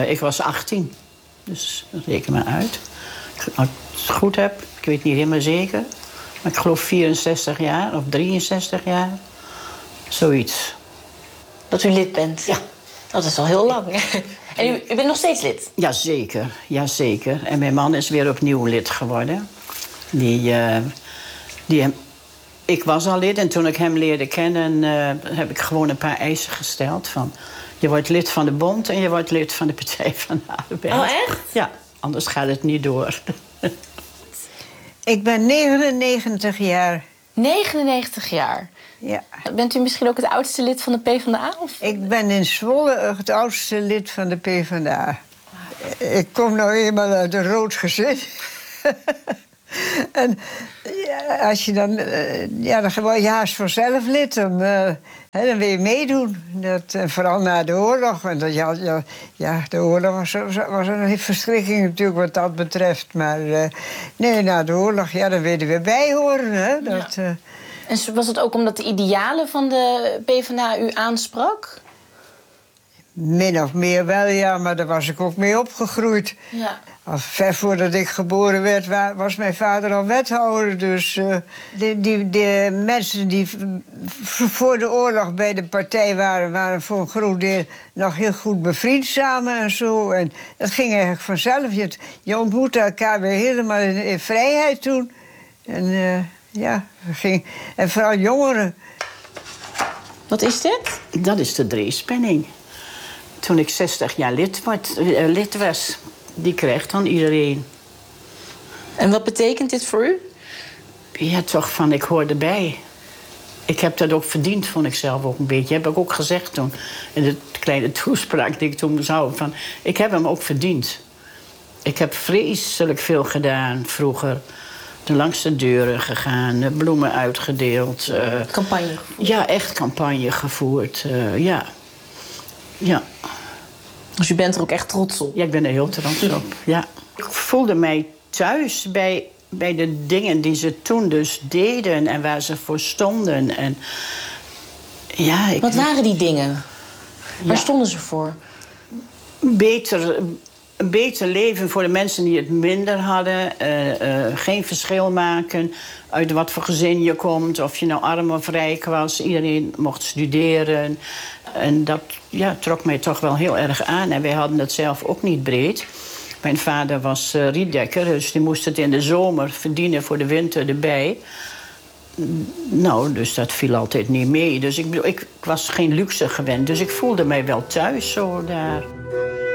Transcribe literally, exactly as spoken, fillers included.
uh, ik was achttien. Dus reken maar uit. Als ik het goed heb, ik weet niet helemaal zeker. Maar ik geloof vierenzestig jaar of drieënzestig jaar. Zoiets. Dat u lid bent? Ja. Dat is al heel lang. En u, u bent nog steeds lid? Jazeker, jazeker. En mijn man is weer opnieuw lid geworden. Die, uh, die hem, ik was al lid en toen ik hem leerde kennen... Uh, heb ik gewoon een paar eisen gesteld. Van, je wordt lid van de bond en je wordt lid van de Partij van de Arbeid. Oh, echt? Ja, anders gaat het niet door. Ik ben negenennegentig jaar. negenennegentig jaar? Ja. Bent u misschien ook het oudste lid van de PvdA? Of? Ik ben in Zwolle het oudste lid van de PvdA. Ik kom nou eenmaal uit een rood gezin. En ja, als je dan... Uh, ja, dan word je haast vanzelf lid. Dan, uh, hè, dan wil je meedoen. Dat, uh, vooral na de oorlog. Want dat, ja, ja, ja, de oorlog was, was een verschrikking natuurlijk wat dat betreft. Maar uh, nee, na de oorlog, ja, dan willen we bijhoren. Hè, dat, ja. uh, En was het ook omdat de idealen van de PvdA u aansprak? Min of meer wel, ja, maar daar was ik ook mee opgegroeid. Ja. Al ver voordat ik geboren werd, was mijn vader al wethouder. Dus uh, die, die, die mensen die voor de oorlog bij de partij waren... waren voor een groot deel nog heel goed bevriend samen en zo. En dat ging eigenlijk vanzelf. Je, je ontmoette elkaar weer helemaal in, in vrijheid toen. En uh, ja, ging, en vooral jongeren. Wat is dit? Dat is de Dreespenning. Toen ik zestig jaar lid, wordt, uh, lid was... Die krijgt dan iedereen. En wat betekent dit voor u? Ja, toch van, ik hoor erbij. Ik heb dat ook verdiend, vond ik zelf ook een beetje. Heb ik ook gezegd toen, in de kleine toespraak die ik toen moest houden. Van, ik heb hem ook verdiend. Ik heb vreselijk veel gedaan vroeger. Langs de deuren gegaan, bloemen uitgedeeld. Uh, campagne? Ja, echt campagne gevoerd, uh, ja. Ja. Dus u bent er ook echt trots op? Ja, ik ben er heel trots op, ja. Ik voelde mij thuis bij, bij de dingen die ze toen dus deden... en waar ze voor stonden. En, ja, ik... Wat waren die dingen? Waar ja. stonden ze voor? Beter, een beter leven voor de mensen die het minder hadden. Uh, uh, geen verschil maken uit wat voor gezin je komt. Of je nou arm of rijk was. Iedereen mocht studeren. En dat ja, trok mij toch wel heel erg aan. En wij hadden het zelf ook niet breed. Mijn vader was uh, rietdekker, dus die moest het in de zomer verdienen voor de winter erbij. Nou, dus dat viel altijd niet mee. Dus ik, bedoel, ik, ik was geen luxe gewend, dus ik voelde mij wel thuis zo daar.